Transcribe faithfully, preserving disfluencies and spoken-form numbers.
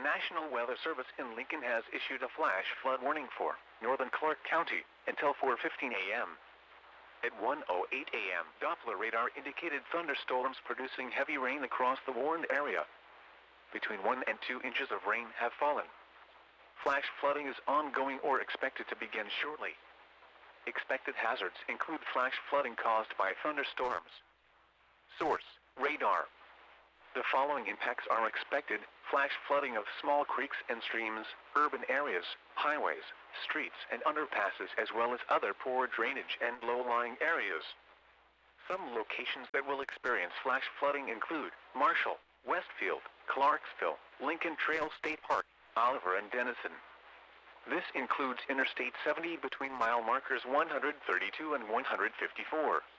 National Weather Service in Lincoln has issued a flash flood warning for northern Clark County until four fifteen a m At one oh eight a m, Doppler radar indicated thunderstorms producing heavy rain across the warned area. Between one and two inches of rain have fallen. Flash flooding is ongoing or expected to begin shortly. Expected hazards include flash flooding caused by thunderstorms. Source: radar. The following impacts are expected: flash flooding of small creeks and streams, urban areas, highways, streets and underpasses, as well as other poor drainage and low-lying areas. Some locations that will experience flash flooding include Marshall, Westfield, Clarksville, Lincoln Trail State Park, Oliver and Denison. This includes Interstate seventy between mile markers one hundred thirty-two and one hundred fifty-four.